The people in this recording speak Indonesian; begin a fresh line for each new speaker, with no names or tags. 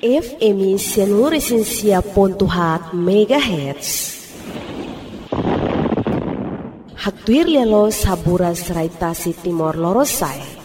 FM Sianuresensia.hat MHz. Hatuir lialo saburas raitasi Timor Lorosai.